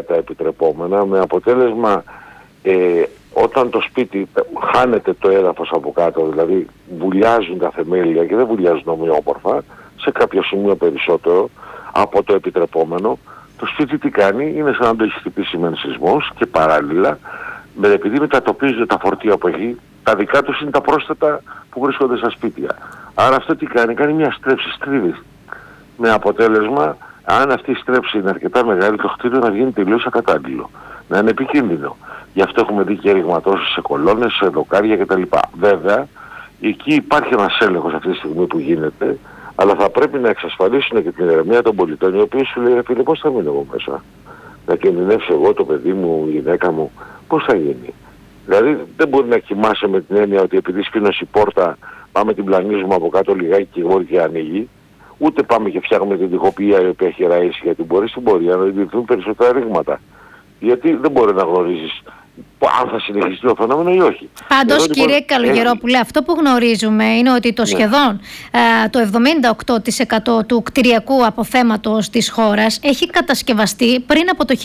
όρια τα επιτρεπόμενα, με αποτέλεσμα όταν το σπίτι χάνεται το έδαφος από κάτω, δηλαδή βουλιάζουν τα θεμέλια και δεν βουλιάζουν ομοιόμορφα, σε κάποιο σημείο περισσότερο από το επιτρεπόμενο, το σπίτι τι κάνει, είναι σαν να το έχει χτυπήσει μεν σεισμός και παράλληλα, επειδή μετατοπίζονται τα φορτία που έχει, τα δικά τους είναι τα πρόσθετα που βρίσκονται στα σπίτια. Άρα αυτό τι κάνει, κάνει μια στρέψη στρίβη. Με αποτέλεσμα, αν αυτή η στρέψη είναι αρκετά μεγάλη, το κτίριο να βγαίνει τελείως ακατάλληλο. Να είναι επικίνδυνο. Γι' αυτό έχουμε δει και ρηγματώσεις σε κολόνες, σε δοκάρια κτλ. Βέβαια, εκεί υπάρχει ένας έλεγχος αυτή τη στιγμή που γίνεται, αλλά θα πρέπει να εξασφαλίσουν και την ηρεμία των πολιτών, οι οποίοι σου λέει, φίλε, πώς θα μείνω εγώ μέσα. Να κινδυνεύσω εγώ, το παιδί μου, η γυναίκα μου, πώς θα γίνει. Δηλαδή δεν μπορεί να κοιμάσαι με την έννοια ότι επειδή σπίνωσε η πόρτα, πάμε την πλανίζουμε από κάτω λιγάκι και γόρι και ανοίγει. Ούτε πάμε και φτιάχνουμε την τοιχοποιία η οποία έχει ραίσει, γιατί μπορεί στην πορεία να δημιουργηθούν περισσότερα ρήγματα. Γιατί δεν μπορεί να γνωρίζεις αν θα συνεχιστεί το φαινόμενο ή όχι. Πάντως, κύριε Καλογερόπουλε, αυτό που γνωρίζουμε είναι ότι το σχεδόν το 78% του κτηριακού αποθέματος της χώρας έχει κατασκευαστεί πριν από το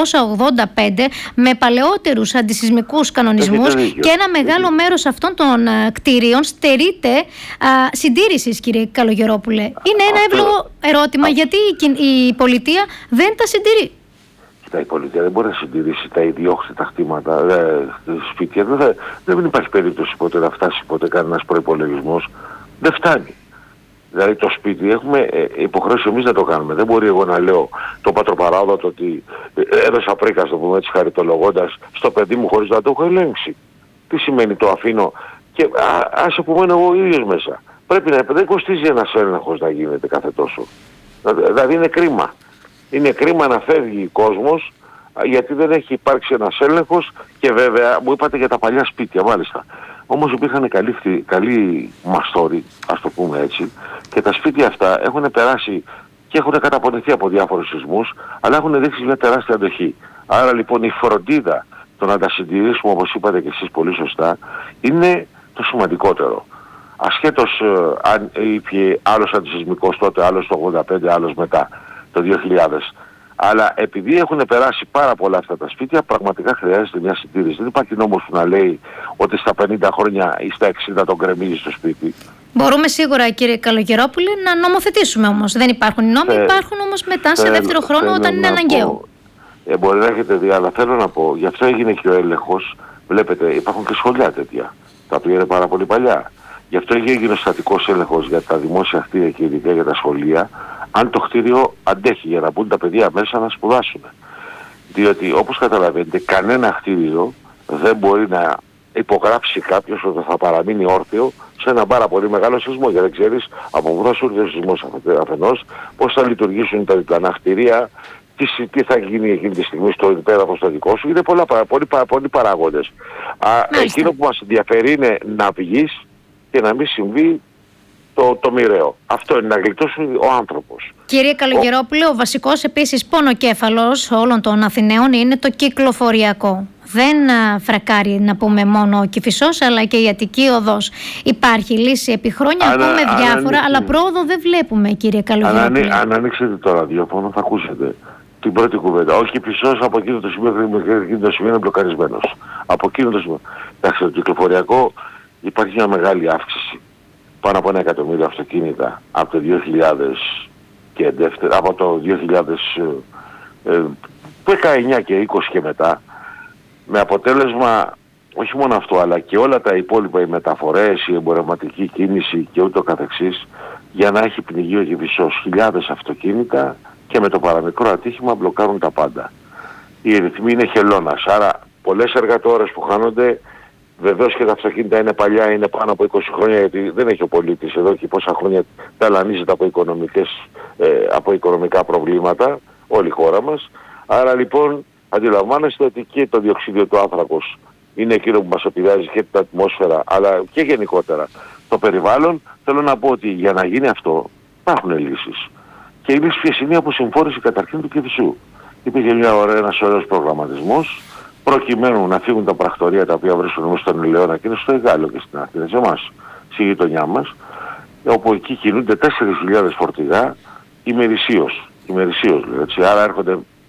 1985 με παλαιότερους αντισυσμικούς κανονισμούς και ένα μεγάλο μέρος αυτών των κτίριων στερείται συντήρησης, κύριε Καλογερόπουλε. Είναι ένα εύλογο ερώτημα γιατί η πολιτεία δεν τα συντηρεί. Η πολιτεία δεν μπορεί να συντηρήσει τα ιδιόκτητα κτήματα, σπίτια. Δεν υπάρχει περίπτωση ποτέ να φτάσει ποτέ κανένας προϋπολογισμός. Δεν φτάνει. Δηλαδή το σπίτι έχουμε υποχρέωση εμείς να το κάνουμε. Δεν μπορεί εγώ να λέω το πατροπαράδοτο ότι έδωσα πρίκα, το πούμε έτσι χαριτολογώντας, στο παιδί μου χωρίς να το έχω ελέγξει. Τι σημαίνει το αφήνω και ας απομένω εγώ ίδιος μέσα. Πρέπει να δεν κοστίζει ένας έλεγχος να γίνεται κάθε τόσο. Δηλαδή είναι κρίμα. Είναι κρίμα να φεύγει ο κόσμος γιατί δεν έχει υπάρξει ένας έλεγχος και βέβαια μου είπατε για τα παλιά σπίτια μάλιστα. Όμως υπήρχαν καλοί μαστόροι, ας το πούμε έτσι, και τα σπίτια αυτά έχουν περάσει και έχουν καταπονηθεί από διάφορους σεισμούς, αλλά έχουν δείξει μια τεράστια αντοχή. Άρα λοιπόν η φροντίδα το να τα συντηρήσουμε, όπως είπατε και εσείς πολύ σωστά, είναι το σημαντικότερο. Ασχέτως αν είπε άλλος αντισυσμικός τότε, άλλος το 85, άλλος μετά το 2000. Αλλά επειδή έχουν περάσει πάρα πολλά αυτά τα σπίτια, πραγματικά χρειάζεται μια συντήρηση. Δεν υπάρχει νόμος που να λέει ότι στα 50 χρόνια ή στα 60 τον γκρεμίζει στο σπίτι. Μπορούμε σίγουρα, κύριε Καλογερόπουλε, να νομοθετήσουμε όμως. Δεν υπάρχουν νόμοι, υπάρχουν όμως μετά σε δεύτερο χρόνο όταν είναι αναγκαίο. Μπορεί να έχετε δει, αλλά θέλω να πω, γι' αυτό έγινε και ο έλεγχος. Βλέπετε, υπάρχουν και σχολιά τέτοια, τα οποία είναι πάρα πολύ παλιά. Γι' αυτό έγινε ο στατικός έλεγχος για τα δημόσια κτίρια και ειδικά για τα σχολεία, αν το κτίριο αντέχει για να μπουν τα παιδιά μέσα να σπουδάσουν. Διότι όπως καταλαβαίνετε, κανένα κτίριο δεν μπορεί να υπογράψει κάποιος ότι θα παραμείνει όρθιο σε ένα πάρα πολύ μεγάλο σεισμό. Γιατί δεν ξέρεις από πού θα σου έρθει ο σεισμός αφενός, πώς θα λειτουργήσουν τα διπλανά κτίρια, τι θα γίνει εκείνη τη στιγμή στο υπέδαφο στο δικό σου. Είναι πολλοί παράγοντες. Εκείνο που μας ενδιαφέρει είναι να βγεις και να μην συμβεί το μοιραίο. Αυτό είναι να γλιτώσει ο άνθρωπος. Κύριε Καλογερόπουλε, ο βασικός επίσης πονοκέφαλος όλων των Αθηναίων είναι το κυκλοφοριακό. Δεν φρακάρει να πούμε μόνο ο Κηφισός αλλά και η Αττική Οδός. Υπάρχει λύση επί χρόνια, ακούμε διάφορα, αλλά πρόοδο δεν βλέπουμε, κύριε Καλογερόπουλε. Αν ανοίξετε το ραδιόφωνο θα ακούσετε την πρώτη κουβέντα. Ο Κηφισός από εκείνο το σημείο είναι μπλοκαρισμένος. Από εκείνο το σημείο. Εντάξει, το κυκλοφοριακό υπάρχει μια μεγάλη αύξηση. Πάνω από 1 εκατομμύριο αυτοκίνητα από το 2000 και από το 2019 και 20 και μετά, με αποτέλεσμα όχι μόνο αυτό αλλά και όλα τα υπόλοιπα, οι μεταφορές, η εμπορευματική κίνηση και ούτω καθεξής, για να έχει πνιγεί ο Κηφισός χιλιάδες αυτοκίνητα και με το παραμικρό ατύχημα μπλοκάρουν τα πάντα. Οι ρυθμοί είναι χελώνας, άρα πολλές εργατόρες που χάνονται. Βεβαίως και τα αυτοκίνητα είναι παλιά, είναι πάνω από 20 χρόνια, γιατί δεν έχει ο πολίτης εδώ και πόσα χρόνια ταλανίζεται από οικονομικά προβλήματα όλη η χώρα μας. Άρα λοιπόν αντιλαμβάνεστε ότι και το διοξείδιο του άνθρακος είναι εκείνο που μας επηρεάζει και την ατμόσφαιρα, αλλά και γενικότερα το περιβάλλον. Θέλω να πω ότι για να γίνει αυτό υπάρχουν λύσεις. Και οι λύσεις ποιες είναι? Η αποσυμφόρηση καταρχήν του Κηφισού. Υπήρχε ένας ωραίος προγραμματισμός, προκειμένου να φύγουν τα πρακτορεία τα οποία βρίσκονται μέσα στον Ηλαιώνα και είναι στο Εγάλιο και στην Αθήνα, σε εμάς, στη γειτονιά μας, όπου εκεί κινούνται 4.000 φορτηγά ημερησίως, έτσι. Άρα έρχονται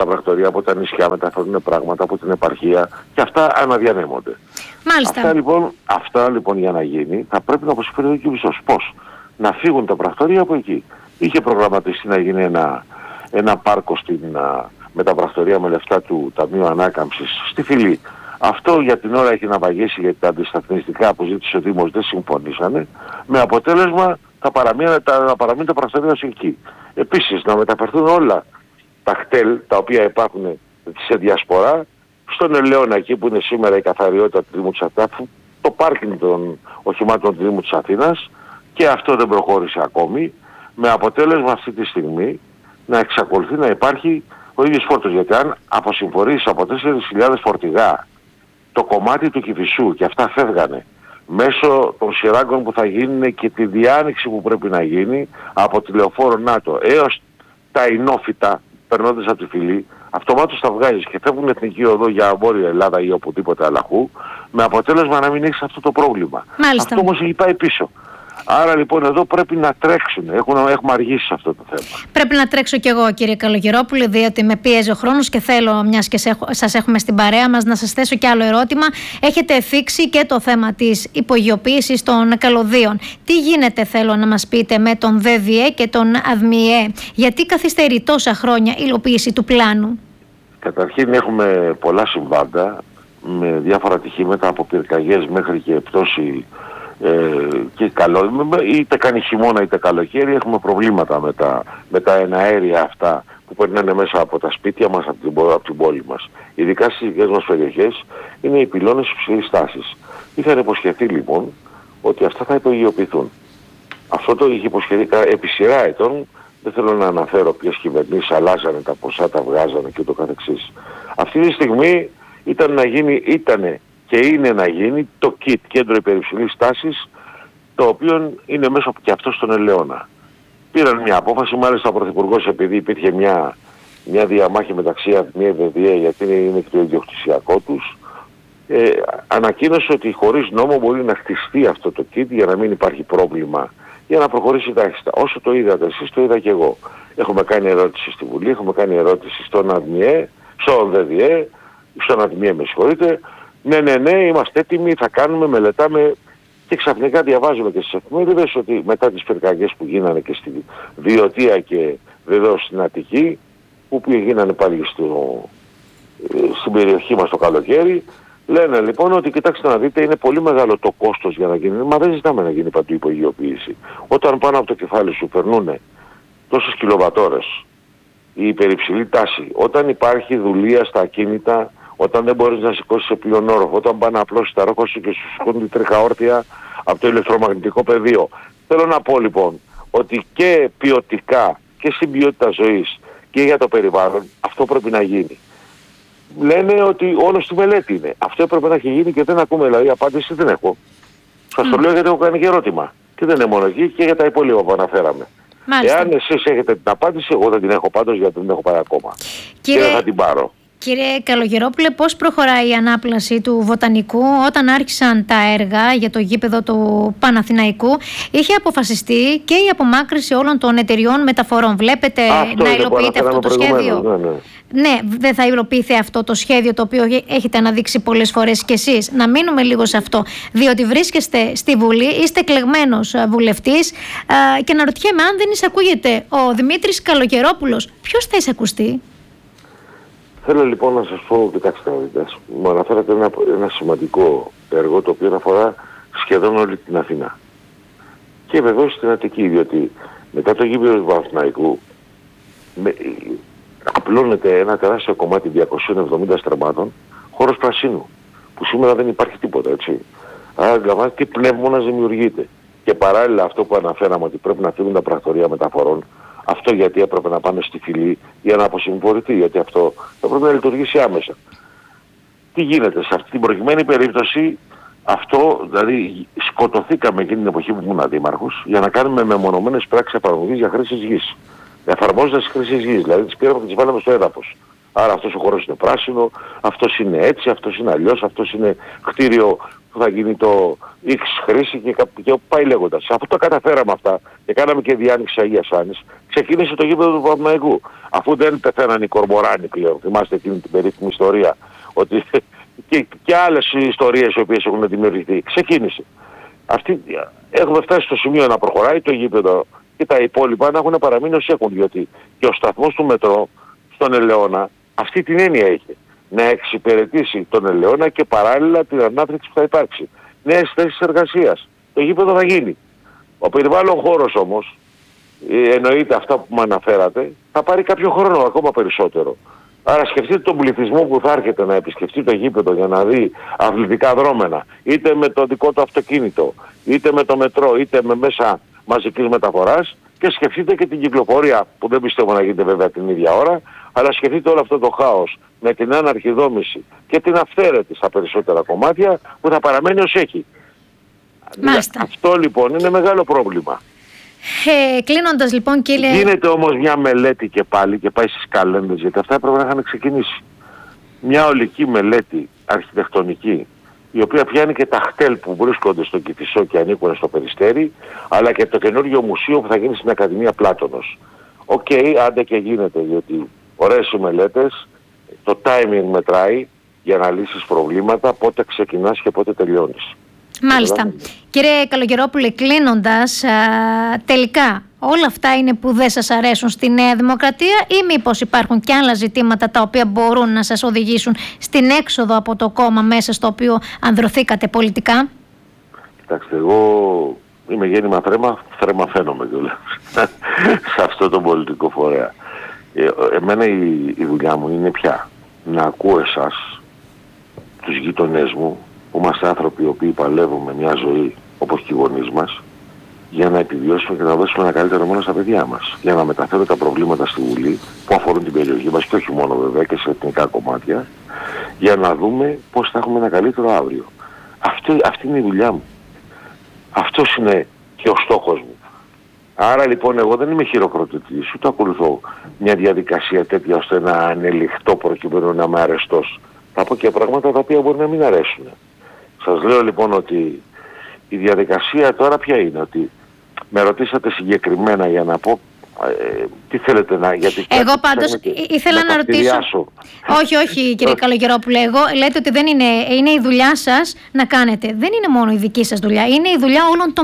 στα πρακτορεία από τα νησιά, μεταφέρουν πράγματα από την επαρχία και αυτά αναδιανέμονται. Μάλιστα. Αυτά λοιπόν για να γίνει θα πρέπει να προσφέρει ο Κυβισός. Πώς? Να φύγουν τα πρακτορεία από εκεί. Είχε προγραμματιστεί να γίνει ένα πάρκο με τα πρακτορεία με λεφτά του Ταμείου Ανάκαμψης στη Φυλή. Αυτό για την ώρα έχει ναυαγίσει, γιατί τα αντισταθμιστικά που ζήτησε ο Δήμος δεν συμφωνήσανε, με αποτέλεσμα να παραμείνει τα πρακτορεία εκεί. Επίσης να μεταφερθούν όλα τα κτέλ τα οποία υπάρχουν σε διασπορά στον Ελαιώνα, εκεί που είναι σήμερα η καθαριότητα του Δήμου της Αθήνας, το πάρκινγκ των οχημάτων του Δήμου της Αθήνας, και αυτό δεν προχώρησε ακόμη, με αποτέλεσμα αυτή τη στιγμή να εξακολουθεί να υπάρχει ο ίδιος φόρτος. Γιατί αν αποσυμφορήσεις από 4.000 φορτηγά το κομμάτι του Κηφισού και αυτά φεύγανε μέσω των σειράγκων που θα γίνουν και τη διάνοιξη που πρέπει να γίνει από τη Λεωφόρο Νάτο έως τα Ινόφυτα περνώντας από τη Φυλή, αυτομάτως τα βγάζεις και φεύγουν εθνική οδό για Βόρεια Ελλάδα ή οπουδήποτε αλλαχού, με αποτέλεσμα να μην έχεις αυτό το πρόβλημα. Μάλιστα. Αυτό όμως έχει πάει πίσω. Άρα λοιπόν εδώ πρέπει να τρέξουν. Έχουμε αργήσει σε αυτό το θέμα. Πρέπει να τρέξω κι εγώ, κύριε Καλογερόπουλε, διότι με πιέζει ο χρόνος και θέλω, μιας και σας έχουμε στην παρέα μας, να σας θέσω κι άλλο ερώτημα. Έχετε θίξει και το θέμα της υπογειοποίησης των καλωδίων. Τι γίνεται, θέλω να μας πείτε, με τον ΔΔΕ και τον ΑΔΜΙΕ? Γιατί καθυστερεί τόσα χρόνια η υλοποίηση του πλάνου? Καταρχήν έχουμε πολλά συμβάντα με διάφορα ατυχήματα, από πυρκαγιές μέχρι και πτώση και είτε κάνει χειμώνα είτε καλοκαίρι. Έχουμε προβλήματα με τα εναέρια αυτά που περνάνε μέσα από τα σπίτια μας, από την πόλη μας. Ειδικά στις δικές μας περιοχές είναι οι πυλώνες υψηλής τάσης. Είχαν υποσχεθεί λοιπόν ότι αυτά θα υπογειοποιηθούν. Αυτό το είχε υποσχεθεί επί σειρά ετών. Δεν θέλω να αναφέρω ποιες κυβερνήσεις αλλάζανε τα ποσά, τα βγάζανε και ούτω καθεξής. Αυτή τη στιγμή ήτανε και είναι να γίνει το ΚΙΤ, Κέντρο Υπερυψηλής Τάσης, το οποίο είναι μέσα και αυτό στον Ελαιώνα. Πήραν μια απόφαση, μάλιστα ο Πρωθυπουργός, επειδή υπήρχε μια διαμάχη μεταξύ ΑΔΜΙΕ και ΔΔΕ, γιατί είναι και το ιδιοκτησιακό τους, ανακοίνωσε ότι χωρίς νόμο μπορεί να χτιστεί αυτό το ΚΙΤ για να μην υπάρχει πρόβλημα, για να προχωρήσει τάχιστα. Όσο το είδατε εσείς, το είδα και εγώ. Έχουμε κάνει ερώτηση στη Βουλή, έχουμε κάνει ερώτηση στον ΑΔΜΙΕ, στον ΔΔΕ, στον ΑΔΜΙΕ με συγχωρείτε. Ναι, είμαστε έτοιμοι, θα κάνουμε, μελετάμε, και ξαφνικά διαβάζουμε και στις εφημερίδες ότι μετά τις πυρκαγιές που γίνανε και στη Βιωτία και βεβαίως στην Αττική, που γίνανε πάλι στην περιοχή μας το καλοκαίρι, λένε λοιπόν ότι κοιτάξτε να δείτε, είναι πολύ μεγάλο το κόστος για να γίνει, μα δεν ζητάμε να γίνει παντού υπογειοποίηση. Όταν πάνω από το κεφάλι σου περνούν τόσες κιλοβατόρες, η υπερυψηλή τάση, όταν υπάρχει δουλεία στα ακίνητα, όταν δεν μπορείς να σηκώσεις σε πλειον όροφο, όταν πάνε να απλώσεις τα ρόχα σου και σου σηκώνουν τριχαόρτια από το ηλεκτρομαγνητικό πεδίο. Θέλω να πω λοιπόν ότι και ποιοτικά και στην ποιότητα ζωής και για το περιβάλλον αυτό πρέπει να γίνει. Λένε ότι όλο στη μελέτη είναι. Αυτό έπρεπε να έχει γίνει και δεν ακούμε, δηλαδή απάντηση δεν έχω. Σας το λέω γιατί έχω κάνει και ερώτημα. Και δεν είναι μόνο εκεί, και για τα υπόλοιπα που αναφέραμε. Μάλιστα. Εάν εσείς έχετε την απάντηση, εγώ δεν την έχω πάντως, γιατί δεν την έχω πάρει ακόμα. Και δεν θα την πάρω. Κύριε Καλογερόπουλε, πώς προχωράει η ανάπλαση του Βοτανικού? Όταν άρχισαν τα έργα για το γήπεδο του Παναθηναϊκού, είχε αποφασιστεί και η απομάκρυνση όλων των εταιριών μεταφορών. Βλέπετε να υλοποιείται αυτό το σχέδιο? Ναι, δεν θα υλοποιηθεί αυτό το σχέδιο, το οποίο έχετε αναδείξει πολλές φορές κι εσείς? Να μείνουμε λίγο σε αυτό, διότι βρίσκεστε στη Βουλή, είστε εκλεγμένος βουλευτής, και να ρωτιέμαι, αν δεν εισακούγεται ο Δημήτρης Καλογερόπουλος, ποιος θα εισακουστεί? Θέλω λοιπόν να σας πω, κοιτάξτε να δείτε, μου αναφέρατε ένα σημαντικό έργο, το οποίο αφορά σχεδόν όλη την Αθήνα. Και βεβαίως στην Αττική, διότι μετά το γήπεδο του Παναθηναϊκού απλώνεται ένα τεράστιο κομμάτι 270 στρεμμάτων χώρος πρασίνου, που σήμερα δεν υπάρχει τίποτα, έτσι. Άρα αντιλαμβάνεστε τι πνεύμονας δημιουργείται. Και παράλληλα αυτό που αναφέραμε, ότι πρέπει να φύγουν τα πρακτορεία μεταφορών, αυτό γιατί έπρεπε να πάνε στη Φυλή για να αποσυμφορηθεί, γιατί αυτό θα πρέπει να λειτουργήσει άμεσα. Τι γίνεται σε αυτή την προκειμένη περίπτωση? Αυτό, δηλαδή σκοτωθήκαμε εκείνη την εποχή που ήμουν δήμαρχος για να κάνουμε μεμονωμένες πράξεις εφαρμογής για χρήσης γης. Εφαρμόζοντας χρήσης γης, δηλαδή τις πήραμε και τις βάλαμε στο έδαφος. Άρα αυτός ο χώρος είναι πράσινο, αυτός είναι έτσι, αυτός είναι αλλιώς, αυτός είναι κτίριο που θα γίνει το X χρήση και πάει λέγοντας. Αφού τα καταφέραμε αυτά και κάναμε και διάνοιξη Αγίας Άνης, ξεκίνησε το γήπεδο του Παναθηναϊκού. Αφού δεν πεθαίναν οι κορμοράνοι πλέον, θυμάστε εκείνη την περίφημη ιστορία, ότι και άλλες ιστορίες οι οποίες έχουν δημιουργηθεί, ξεκίνησε. Έχουμε φτάσει στο σημείο να προχωράει το γήπεδο και τα υπόλοιπα να έχουν παραμείνει ως έχουν, διότι και ο σταθμός του μετρό στον Ελαιώνα αυτή την έννοια έχει. Να εξυπηρετήσει τον Ελαιώνα και παράλληλα την ανάπτυξη που θα υπάρξει. Νέες θέσεις εργασίας. Το γήπεδο θα γίνει. Ο περιβάλλον χώρος όμως, εννοείται αυτά που μου αναφέρατε, θα πάρει κάποιο χρόνο ακόμα περισσότερο. Άρα σκεφτείτε τον πληθυσμό που θα έρχεται να επισκεφτεί το γήπεδο για να δει αθλητικά δρόμενα, είτε με το δικό του αυτοκίνητο, είτε με το μετρό, είτε με μέσα μαζικής μεταφοράς, και σκεφτείτε και την κυκλοφορία, που δεν πιστεύω να γίνεται βέβαια την ίδια ώρα, αλλά σκεφτείτε όλο αυτό το χάος με την άναρχη δόμηση και την αυθαίρετη στα περισσότερα κομμάτια που θα παραμένει ως έχει. Αυτό λοιπόν είναι μεγάλο πρόβλημα. Κλείνοντας λοιπόν, κύριε... Γίνεται όμως μια μελέτη και πάλι και πάει στις καλένδες, γιατί αυτά έπρεπε να είχαν ξεκινήσει. Μια ολική μελέτη αρχιτεκτονική, η οποία πιάνει και τα χτέλ που βρίσκονται στο Κηφισό και ανήκουν στο Περιστέρι, αλλά και το καινούργιο μουσείο που θα γίνει στην Ακαδημία Πλάτωνος. Άντε και γίνεται, διότι ωραίες οι μελέτες, το timing μετράει για να λύσεις προβλήματα, πότε ξεκινάς και πότε τελειώνεις. Μάλιστα. Κύριε Καλογερόπουλε, κλείνοντας, τελικά όλα αυτά είναι που δεν σας αρέσουν στη Νέα Δημοκρατία, ή μήπως υπάρχουν και άλλα ζητήματα τα οποία μπορούν να σας οδηγήσουν στην έξοδο από το κόμμα μέσα στο οποίο ανδρωθήκατε πολιτικά? Κοιτάξτε, εγώ είμαι γέννημα θρέμα φαίνομαι κιόλας σε αυτό το πολιτικό φορέα. Εμένα η δουλειά μου είναι πια να ακούω εσάς, τους γειτονές μου, που είμαστε άνθρωποι οι οποίοι παλεύουμε μια ζωή όπως και οι γονείς μας, για να επιβιώσουμε και να δώσουμε ένα καλύτερο μέλλον στα παιδιά μας. Για να μεταφέρω τα προβλήματα στη Βουλή που αφορούν την περιοχή μας και όχι μόνο βέβαια και σε εθνικά κομμάτια, για να δούμε πώς θα έχουμε ένα καλύτερο αύριο. Αυτή είναι η δουλειά μου. Αυτός είναι και ο στόχος μου. Άρα λοιπόν εγώ δεν είμαι χειροκροτητής, ούτε ακολουθώ μια διαδικασία τέτοια ώστε να ανελιχτώ προκειμένου να είμαι αρεστός. Θα πω και πράγματα τα οποία μπορεί να μην αρέσουν. Σας λέω λοιπόν ότι η διαδικασία τώρα ποια είναι, ότι με ρωτήσατε συγκεκριμένα για να πω τι θέλετε να... Γιατί εγώ πάντως ήθελα να ρωτήσω... Όχι κύριε Καλογερόπουλε, εγώ λέτε ότι δεν είναι η δουλειά σας να κάνετε. Δεν είναι μόνο η δική σας δουλειά, είναι η δουλειά όλων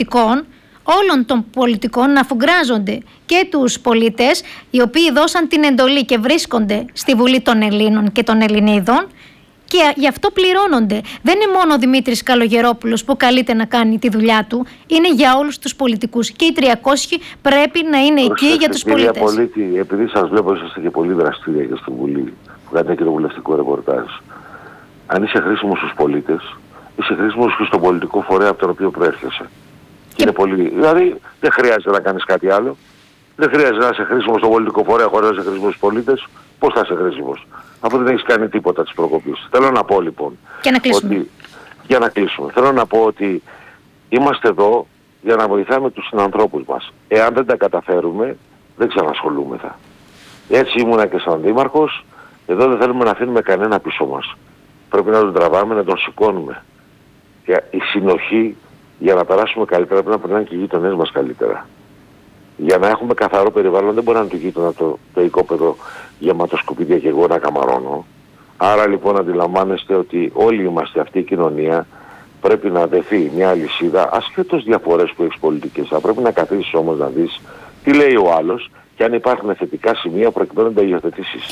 των πολιτικών να αφουγκράζονται και τους πολίτες οι οποίοι δώσαν την εντολή και βρίσκονται στη Βουλή των Ελλήνων και των Ελληνίδων και γι' αυτό πληρώνονται. Δεν είναι μόνο ο Δημήτρης Καλογερόπουλος που καλείται να κάνει τη δουλειά του, είναι για όλους τους πολιτικούς και οι 300 πρέπει να είναι εκεί για τους πολίτες. Κυρία Πολίτη, επειδή σας βλέπω είσαστε και πολύ δραστήρια και στη Βουλή που κάνετε κοινοβουλευτικό ρεπορτάζ, αν είσαι χρήσιμος στους πολίτες, είσαι χρήσιμος και στον πολιτικό φορέα από τον οποίο προέρχεσαι. Είναι πολύ... Δηλαδή δεν χρειάζεται να κάνεις κάτι άλλο. Δεν χρειάζεται να είσαι χρήσιμος στον πολιτικό φορέα χωρίς να είσαι χρήσιμος στους πολίτες. Πώς θα είσαι χρήσιμος, αφού δεν έχεις κάνει τίποτα της προκοπής? Θέλω να πω λοιπόν... Και να κλείσουμε. Για να κλείσουμε. Θέλω να πω ότι είμαστε εδώ για να βοηθάμε τους συνανθρώπους μας. Εάν δεν τα καταφέρουμε, δεν ξανασχολούμεθα. Έτσι ήμουνα και σαν δήμαρχος. Εδώ δεν θέλουμε να αφήνουμε κανένα πίσω μας. Πρέπει να τον τραβάμε, να τον σηκώνουμε. Και η συνοχή, για να περάσουμε καλύτερα, πρέπει να περνάνε και οι γείτονές μας καλύτερα. Για να έχουμε καθαρό περιβάλλον δεν μπορεί να είναι το γείτονα το οικόπεδο γεμάτο σκουπίδια και εγώ να καμαρώνω. Άρα λοιπόν αντιλαμβάνεστε ότι όλοι είμαστε αυτή η κοινωνία. Πρέπει να δεθεί μια αλυσίδα, ασχέτως διαφορές που έχεις πολιτικές. Θα πρέπει να καθίσεις όμως να δεις τι λέει ο άλλος και αν υπάρχουν θετικά σημεία προκειμένου να τα υιοθετήσεις.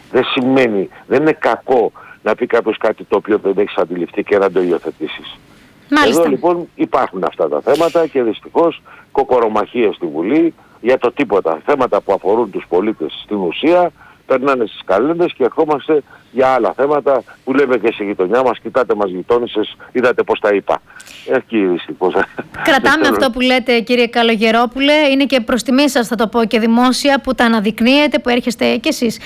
Δεν είναι κακό να πει κάποιος κάτι το οποίο δεν έχεις αντιληφθεί και να το υιοθετήσεις. Μάλιστα. Εδώ λοιπόν υπάρχουν αυτά τα θέματα και δυστυχώς κοκορομαχίες στη Βουλή για το τίποτα. Θέματα που αφορούν τους πολίτες στην ουσία περνάνε στις καλένδες και ερχόμαστε για άλλα θέματα που λέμε και στη γειτονιά μας. Κοιτάτε μας γειτόνισσες, είδατε πώς τα είπα. Εκεί δυστυχώς. Κρατάμε αυτό που λέτε κύριε Καλογερόπουλε. Είναι και προς τιμή σας, θα το πω και δημόσια, που τα αναδεικνύετε, που έρχεστε κι εσείς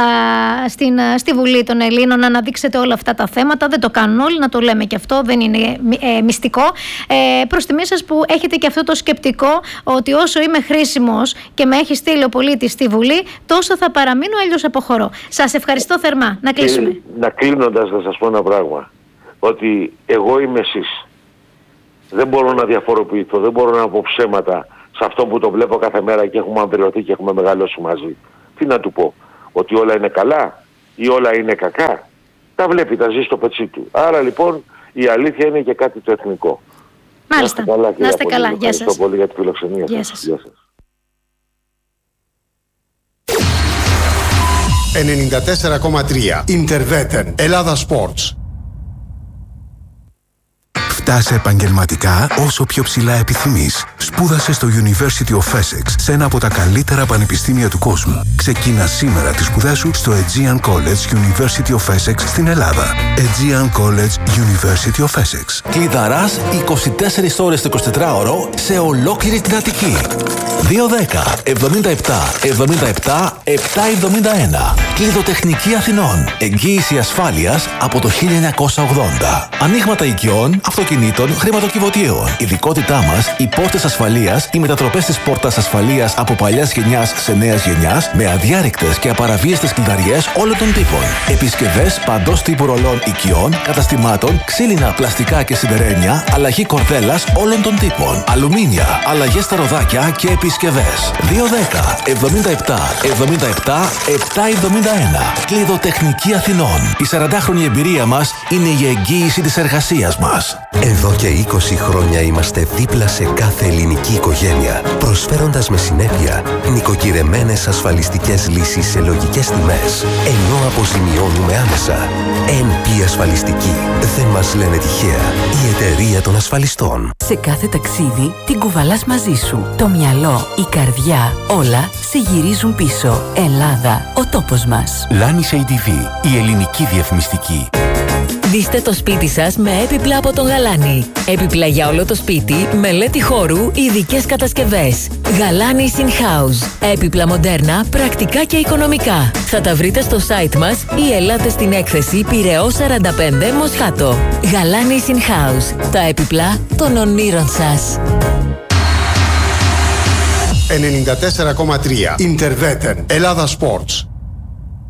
στη Βουλή των Ελλήνων να αναδείξετε όλα αυτά τα θέματα. Δεν το κάνουν όλοι, να το λέμε και αυτό, δεν είναι μυστικό. Προς τιμή σας που έχετε και αυτό το σκεπτικό ότι όσο είμαι χρήσιμος και με έχει στείλει ο πολίτης στη Βουλή, τόσο θα παραμείνω, αλλιώς αλλιώς αποχωρώ. Σας ευχαριστώ θερμά. Να κλείσουμε. Να κλείνοντας να σας πω ένα πράγμα. Ότι εγώ είμαι εσείς. Δεν μπορώ να διαφοροποιηθώ, δεν μπορώ να πω ψέματα σε αυτό που το βλέπω κάθε μέρα και έχουμε αμβριωθεί και έχουμε μεγαλώσει μαζί. Τι να του πω, ότι όλα είναι καλά ή όλα είναι κακά? Τα βλέπει, τα ζει στο πετσί του. Άρα λοιπόν η αλήθεια είναι και κάτι το εθνικό. Μάλιστα. Να είστε καλά. Γεια σας. Ευχαριστώ πολύ για τη φιλοξενία σας. Γεια σας. 94,3 Interveten Ελλάδα Sports. Φτάσε επαγγελματικά όσο πιο ψηλά επιθυμείς. Σπούδασε στο University of Essex, σε ένα από τα καλύτερα πανεπιστήμια του κόσμου. Ξεκίνα σήμερα τις σπουδές σου στο Aegean College University of Essex στην Ελλάδα. Aegean College University of Essex. Κλειδαράς 24 ώρες το 24ωρο σε ολόκληρη την Αττική. 210 77 77 771. Κλειδοτεχνική Αθηνών. Εγγύηση ασφάλειας από το 1980. Ανοίγματα οικειών, αυτοκινήτων, χρηματοκιβωτίων. Ειδικότητά μας, οι πόρτες ασφαλείας, οι μετατροπές της πόρτας ασφαλείας από παλιάς γενιάς σε νέας γενιάς, με αδιάρρηκτες και απαραβίαστες κλειδαριές όλων των τύπων. Επισκευές παντός τύπου ρολών οικειών, καταστημάτων, ξύλινα, πλαστικά και σιδερένια, αλλαγή κορδέλας όλων των τύπων. Αλουμίνια, αλλαγές στα ροδάκια και επισκευές. 210 77 77 771. Κλειδοτεχνική Αθηνών. Η 40χρονη εμπειρία μας είναι η εγγύηση της εργασίας μας. Εδώ και 20 χρόνια είμαστε δίπλα σε κάθε ελληνική οικογένεια, προσφέροντας με συνέπεια νοικοκυρεμένες ασφαλιστικές λύσεις σε λογικές τιμές, ενώ αποζημιώνουμε άμεσα. NP Ασφαλιστική. Δεν μας λένε τυχαία. Η εταιρεία των ασφαλιστών. Σε κάθε ταξίδι την κουβαλάς μαζί σου. Το μυαλό, η καρδιά, όλα σε γυρίζουν πίσω. Ελλάδα, ο τόπος μας. Λάνης ADV, η ελληνική διαφημιστική. Δείστε το σπίτι σας με έπιπλα από τον Γαλάνη. Έπιπλα για όλο το σπίτι, μελέτη χώρου, ειδικές κατασκευές. Γαλάνης In House. Έπιπλα μοντέρνα, πρακτικά και οικονομικά. Θα τα βρείτε στο site μας ή ελάτε στην έκθεση Πειραιώς 45 Μοσχάτο. Γαλάνης In House. Τα έπιπλα των ονείρων σας. 94,3 Interveten Ελλάδα Sports.